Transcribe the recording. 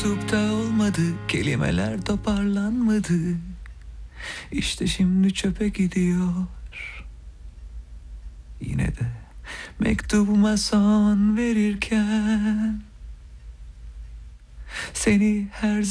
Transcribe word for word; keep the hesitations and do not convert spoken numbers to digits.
mektupta olmadı, kelimeler toparlanmadı. İşte şimdi çöpe gidiyor. Yine de mektubuma son verirken seni her